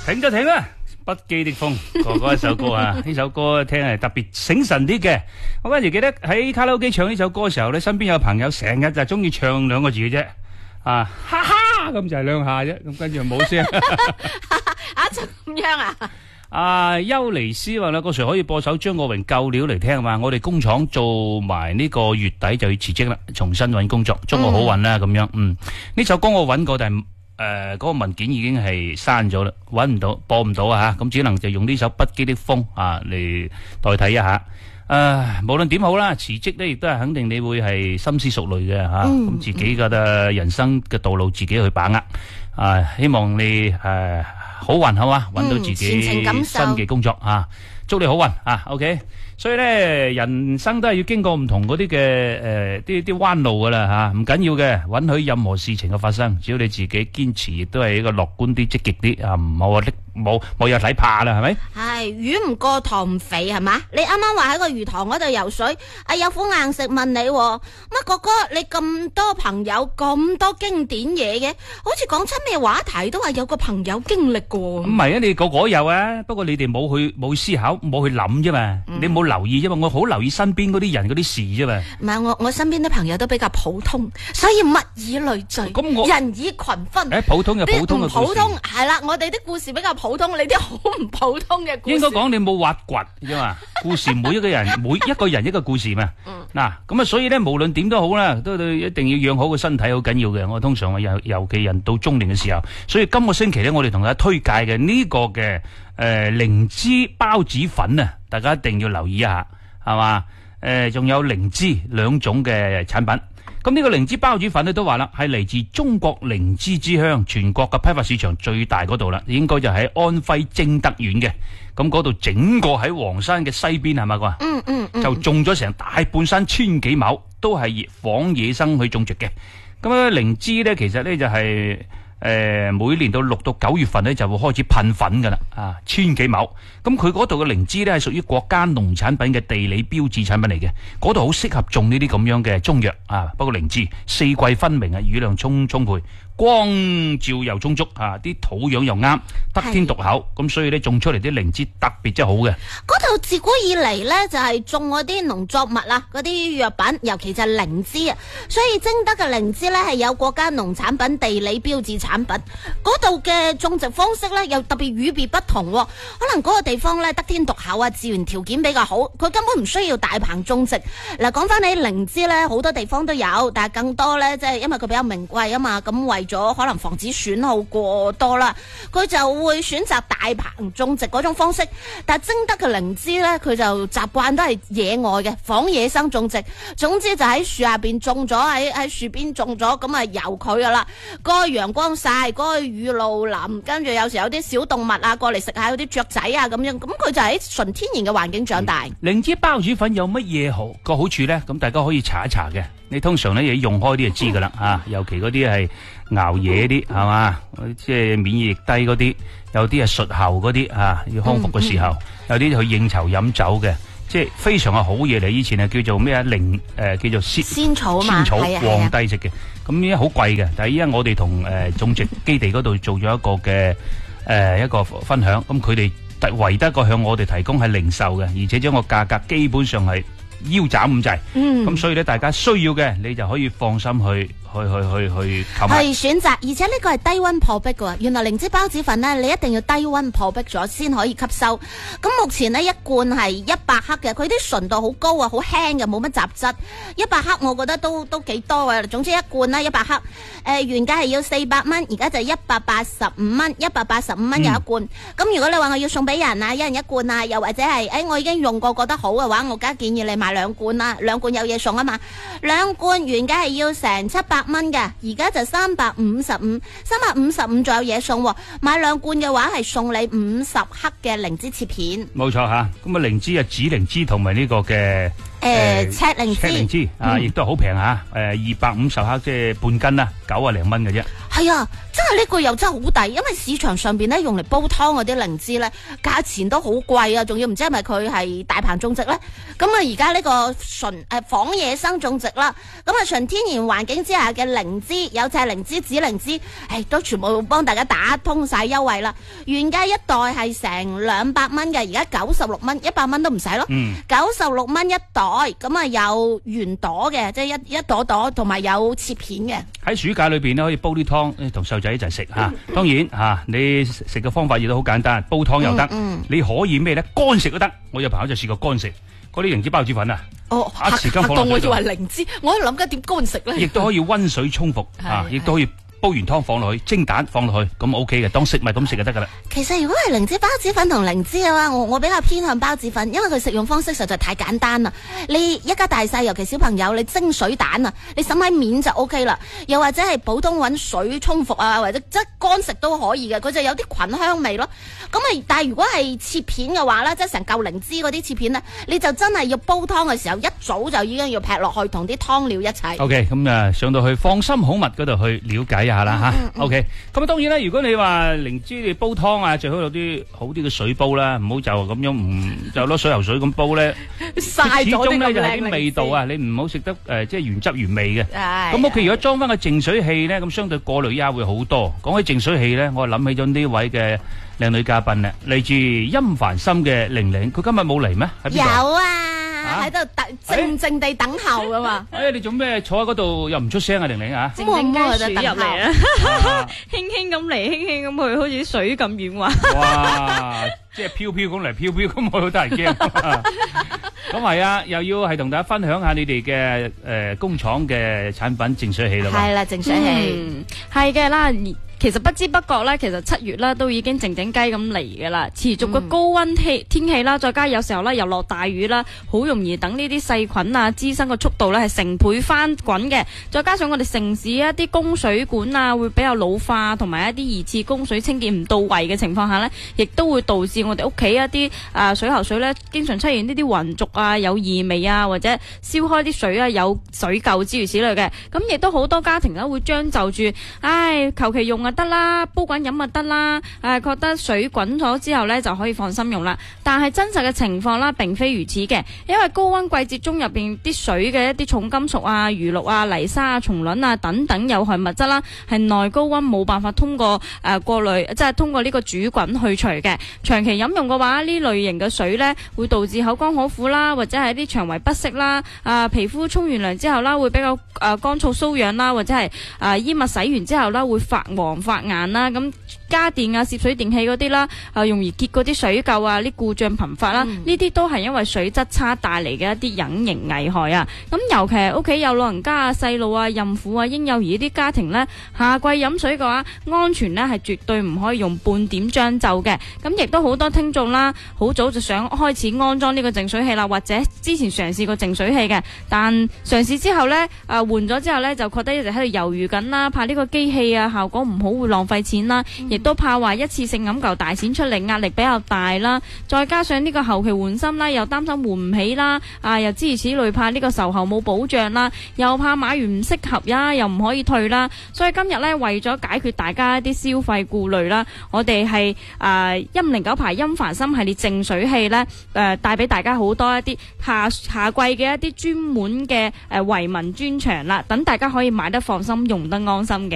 停就停啦！不羈的風，嗰一首歌啊，呢首歌聽係特別醒神啲嘅。我嗰陣時記得喺卡拉 OK 唱呢首歌嘅時候咧，身邊有朋友成日就中意唱兩個字嘅啫，啊哈哈咁就係兩下啫，咁跟住冇聲。 啊，就咁樣啊？ 邱尼斯話啦，嗰時可以播首張國榮夠料嚟聽嘛？我哋工廠做埋呢個月底就要辭職啦，重新揾工作，祝我好運啦咁樣。呢首歌我揾過，但係嗰個文件已經係刪咗啦，揾唔到，播唔到啊吓，咁只能就用呢首不羈的風嚟代替一下。無論點好啦，辭職咧亦都係肯定你會係深思熟慮嘅吓，咁自己覺得人生嘅道路自己去把握。希望你好運好嘛，揾到自己新嘅工作啊！祝你好運啊 ！OK， 所以咧人生都係要經過唔同嗰啲嘅啲彎路噶啦吓，唔緊要嘅，允許任何事情嘅發生，只要你自己堅持，亦都係一個樂觀啲、積極啲啊，唔好話冇有睇怕啦，係咪？ 係魚唔過塘唔肥係嘛？你啱啱話喺個魚塘嗰度游水，有苦硬食問你，乜哥哥你咁多朋友咁多經典嘢嘅，好似講親咩話題都話有個朋友經歷過。 唔係啊，你個個有啊，不過你哋冇思考，冇去諗啫嘛，你冇留意啫嘛，我好留意身邊嗰啲人嗰啲事啫嘛。 唔係我身邊啲朋友都比較普通，所以物以類聚，人以群分。 普通有普通嘅故事。 普通係啦，我哋啲故事比較普通，你啲好唔普通嘅故事。 應該講你冇挖掘啫嘛，故事每一個人一個故事嘛。嗱，咁啊，所以咧無論點都好啦，都一定要養好個身體，好緊要嘅。我通常尤其人到中年嘅時候，所以今個星期咧，我哋同大家推介嘅呢個嘅靈芝孢子粉啊，大家一定要留意一下，係嘛？仲有靈芝兩種嘅產品。咁呢個靈芝孢子粉咧都話啦，係嚟自中國靈芝之鄉，全國嘅批發市場最大嗰度啦，應該就喺安徽貞德縣嘅。咁嗰度整個喺黃山嘅西邊係咪啩？就種咗成大半山千幾畝，都係仿野生去種植嘅。咁咧靈芝咧，其實咧就係每年到6到9月份咧就會開始噴粉噶啦，千幾畝。咁佢嗰度嘅靈芝咧係屬於國家農產品嘅地理標誌產品嚟嘅，嗰度好適合種呢啲咁樣嘅中藥啊。不過靈芝四季分明啊，雨量充沛，光照又充足啲土壤又啱，得天獨厚，咁所以咧種出嚟啲靈芝特別真係好嘅。 嗰度自古以嚟咧就係種嗰啲農作物啦，嗰啲藥品，尤其就係靈芝啊。所以貞德嘅靈芝咧係有國家農產品地理標誌產品。嗰度嘅種植方式咧又特別與別不同，可能嗰個地方咧得天獨厚啊，自然條件比較好，佢根本唔需要大棚種植。嗱，講翻起靈芝咧，好多地方都有，但係更多咧即係因為佢比較名貴啊嘛，咁為咗可能防止損耗過多啦，佢就會選擇大棚種植嗰種方式。但係貞德嘅靈芝咧，佢就習慣都係野外嘅仿野生種植，總之就喺樹下邊種咗，喺樹邊種咗，咁啊由佢噶啦，個陽光曬，個雨露淋，跟住有時有啲小動物啊過嚟食下嗰啲雀仔啊咁樣，咁佢就喺純天然嘅環境長大。 靈芝孢子粉有乜嘢個好處咧？咁大家可以查一查嘅。你通常咧用開啲就知噶啦，尤其嗰啲係熬夜啲係嘛，即係免疫力低嗰啲，有啲係術後嗰啲要康復嘅時候，有啲去應酬飲酒嘅，即係非常係好嘢嚟。以前係叫做咩叫做仙草啊嘛， 仙草皇帝食嘅，咁依家好貴嘅。但係依家我哋同種植基地嗰度做咗一個嘅一個分享，咁佢哋唯得個向我哋提供係零售嘅，而且將個價格基本上係腰斬咁滯，咁所以咧大家需要嘅你就可以放心去購買， 係選擇，而且呢個係低溫破壁嘅。原來靈芝孢子粉呢，你一定要低溫破壁咗先可以吸收。咁目前呢，一罐係100克嘅，佢啲純度好高啊，好輕嘅，冇乜雜質。100克我覺得都幾多嘅。總之一罐啦，100克，原價係要400蚊，而家就185蚊，185蚊有一罐。咁如果你話我要送俾人啊，一人一罐啊，又或者係我已經用過覺得好嘅話，我梗係建議你買2罐啦，2罐有嘢送啊嘛。2罐原價係要成700蚊嘅，而家就355仲有嘢送。買2罐嘅話係送你50克嘅靈芝切片。 冇錯吓，咁靈芝啊，紫靈芝同埋呢個嘅赤靈芝亦都好平吓，250克即係半斤啦，90零蚊嘅啫。 係啊，真係呢個又真係好抵，因為市場上邊咧用嚟煲湯嗰啲靈芝咧，價錢都好貴啊，仲要唔知係咪佢係大棚種植咧？咁啊，而家呢個純仿野生種植啦，咁啊純天然環境之下嘅靈芝，有隻靈芝、紫靈芝，都全部幫大家打通晒優惠啦。原價一袋係成200蚊嘅，而家96蚊，100蚊都唔使咯。96蚊一袋，咁啊有原朵嘅，即係一朵朵，同埋有切片嘅。 喺暑假裏邊咧，可以煲啲湯同細路仔一齊食嚇。當然嚇，你食嘅方法亦都好簡單，煲湯又得，你可以咩咧？乾食都得。我有朋友就試過乾食嗰啲靈芝包子粉啊。一時間放落去。 我以為靈芝，我喺度諗緊點乾食咧。 亦都可以溫水沖服嚇，亦都可以煲完湯放落去，蒸蛋放落去，咁 OK 嘅，當食物咁食就得噶啦。 其實如果係靈芝包子粉同靈芝嘅話，我比較偏向包子粉，因為佢食用方式實在太簡單啦。你一家大細，尤其小朋友，你蒸水蛋啊，你滲喺面就 OK 啦。又或者係普通揾水沖服啊，或者即係乾食都可以嘅，佢就有啲菌香味咯。咁啊，但係如果係切片嘅話咧，即係成嚿靈芝嗰啲切片咧，你就真係要煲湯嘅時候，一早就已經要劈落去同啲湯料一齊。 OK， 咁啊上到去放心好物嗰度去了解一下啦吓。OK， 咁啊當然啦，如果你話靈芝你煲湯啊，最好有啲好啲嘅水煲啦，唔好就咁樣就攞水喉水咁煲咧， 晒咗啲咁靚靈芝。始終咧就係啲味道啊，你唔好食得即係原汁原味嘅。咁屋企如果裝翻個淨水器咧，咁相對過濾一下會好多。講起淨水器咧，我諗起咗呢位嘅靚女嘉賓啦，嚟自陰凡心嘅玲玲，佢今日冇嚟咩？喺邊度？ 有啊，喺度靜靜地等候噶嘛。 你做咩坐喺嗰度又唔出聲啊？玲玲啊， 靜靜雞鼠入嚟啊，輕輕咁嚟，輕輕咁去，好似水咁軟滑。 哇！即係飄飄咁嚟，飄飄咁去，好得人驚。咁係啊，又要係同大家分享下你哋嘅工廠嘅產品淨水器啦。 係啦，淨水器係嘅啦。其實不知不覺咧，其實7月咧都已經靜靜雞咁嚟嘅啦。持續嘅高溫天氣啦，再加有時候咧又落大雨啦，好容易等呢啲細菌啊滋生嘅速度咧係成倍翻滾嘅。再加上我哋城市一啲供水管啊會比較老化，同埋一啲二次供水清潔唔到位嘅情況下咧，亦都會導致我哋屋企一啲水喉水咧經常出現呢啲渾濁啊、有異味啊，或者燒開啲水啊有水垢之如此類嘅。咁亦都好多家庭咧會將就住，求其用啊得啦，煲滾飲啊得啦，覺得水滾咗之後呢就可以放心用啦。但係真實嘅情況啦，並非如此嘅，因為高溫季節中入邊啲水嘅一啲重金屬啊、餘氯啊、泥沙啊、蟲卵啊等等有害物質啦，係耐高溫冇辦法通過過濾，即係通過呢個主滾去除嘅。長期飲用嘅話，呢類型嘅水呢會導致口乾口苦啦，或者係啲腸胃不適啦，皮膚沖完涼之後啦會比較乾燥瘙癢啦，或者係衣物洗完之後啦會發黃發硬啦，咁家電啊、攝水電器嗰啲啦，容易結嗰啲水垢啊，啲故障頻發啦，呢啲都係因為水質差帶嚟嘅一啲隱形危害啊。咁尤其係屋企有老人家啊、細路啊、孕婦啊、嬰幼兒啲家庭呢，夏季飲水嘅話，安全呢係絕對唔可以用半點將就嘅。咁亦都好多聽眾啦，好早就想開始安裝呢個淨水器啦，或者之前嘗試過淨水器嘅，但嘗試之後呢，換咗之後呢，就覺得一直喺度猶豫緊啦，怕呢個機器啊效果唔好會浪費錢啦，亦都怕話一次性揞嚿大錢出嚟，壓力比較大啦。再加上呢個後期換芯啦，又擔心換唔起啦，又諸如此類，怕呢個售後冇保障啦，又怕買完唔適合呀，又唔可以退啦。所以今日呢，為咗解決大家一啲消費顧慮啦，我哋係109牌陰凡心系列淨水器呢，帶俾大家好多一啲夏季嘅一啲專門嘅維民專場啦，等大家可以買得放心，用得安心嘅。